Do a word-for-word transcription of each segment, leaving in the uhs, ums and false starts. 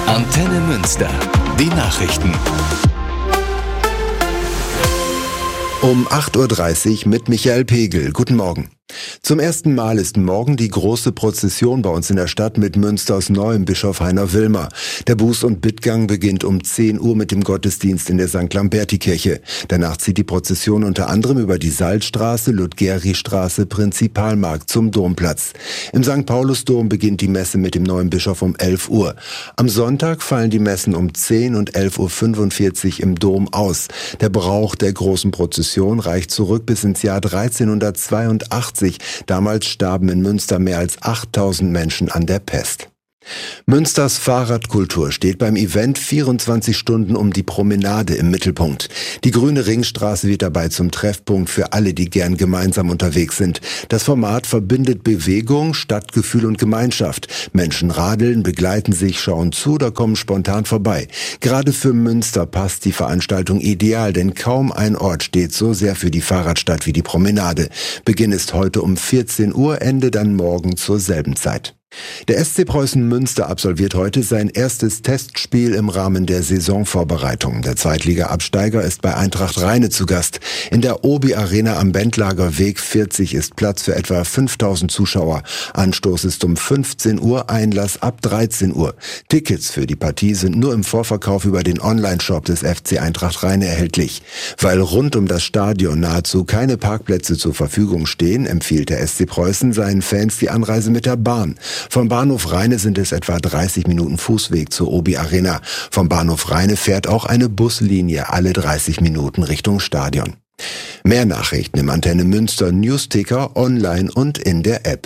Antenne Münster. Die Nachrichten. Um acht Uhr dreißig mit Michael Pegel. Guten Morgen. Zum ersten Mal ist morgen die große Prozession bei uns in der Stadt mit Münsters neuem Bischof Heiner Wilmer. Der Buß- und Bittgang beginnt um zehn Uhr mit dem Gottesdienst in der Sankt Lamberti-Kirche. Danach zieht die Prozession unter anderem über die Salzstraße, Ludgeri-Straße, Prinzipalmarkt zum Domplatz. Im Sankt Paulusdom beginnt die Messe mit dem neuen Bischof um elf Uhr. Am Sonntag fallen die Messen um zehn und elf Uhr fünfundvierzig im Dom aus. Der Brauch der großen Prozession reicht zurück bis ins Jahr dreizehnhundertzweiundachtzig. Damals starben in Münster mehr als achttausend Menschen an der Pest. Münsters Fahrradkultur steht beim Event vierundzwanzig Stunden um die Promenade im Mittelpunkt. Die grüne Ringstraße wird dabei zum Treffpunkt für alle, die gern gemeinsam unterwegs sind. Das Format verbindet Bewegung, Stadtgefühl und Gemeinschaft. Menschen radeln, begleiten sich, schauen zu oder kommen spontan vorbei. Gerade für Münster passt die Veranstaltung ideal, denn kaum ein Ort steht so sehr für die Fahrradstadt wie die Promenade. Beginn ist heute um vierzehn Uhr, Ende dann morgen zur selben Zeit. Der S C Preußen Münster absolviert heute sein erstes Testspiel im Rahmen der Saisonvorbereitung. Der Zweitliga-Absteiger ist bei Eintracht Rheine zu Gast. In der Obi Arena am Bendlager Weg vierzig ist Platz für etwa fünftausend Zuschauer. Anstoß ist um fünfzehn Uhr, Einlass ab dreizehn Uhr. Tickets für die Partie sind nur im Vorverkauf über den Online-Shop des F C Eintracht Rheine erhältlich. Weil rund um das Stadion nahezu keine Parkplätze zur Verfügung stehen, empfiehlt der S C Preußen seinen Fans die Anreise mit der Bahn. Vom Bahnhof Rheine sind es etwa dreißig Minuten Fußweg zur Obi Arena. Vom Bahnhof Rheine fährt auch eine Buslinie alle dreißig Minuten Richtung Stadion. Mehr Nachrichten im Antenne Münster Newsticker, online und in der App.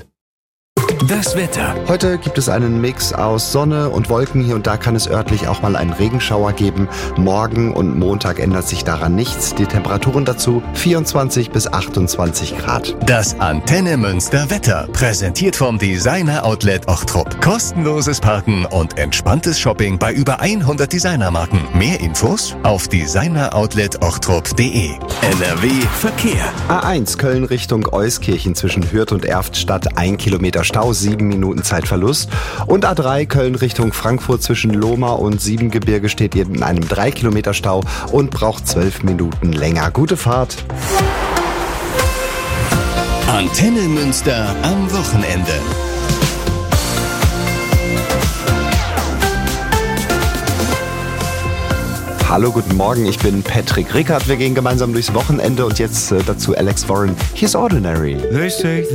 Das Wetter. Heute gibt es einen Mix aus Sonne und Wolken. Hier und da kann es örtlich auch mal einen Regenschauer geben. Morgen und Montag ändert sich daran nichts. Die Temperaturen dazu vierundzwanzig bis achtundzwanzig Grad. Das Antenne Münster Wetter. Präsentiert vom Designer Outlet Ochtrup. Kostenloses Parken und entspanntes Shopping bei über hundert Designermarken. Mehr Infos auf designer outlet ochtrup punkt de. N R W Verkehr. A eins Köln Richtung Euskirchen zwischen Hürth und Erftstadt. Ein Kilometer Stau, sieben Minuten Zeitverlust. Und A drei Köln Richtung Frankfurt zwischen Lohmar und Siebengebirge steht ihr in einem drei Kilometer Stau und braucht zwölf Minuten länger. Gute Fahrt. Antenne Münster am Wochenende. Hallo, guten Morgen, ich bin Patrick Rickard. Wir gehen gemeinsam durchs Wochenende und jetzt äh, dazu Alex Warren. Here's Ordinary. They say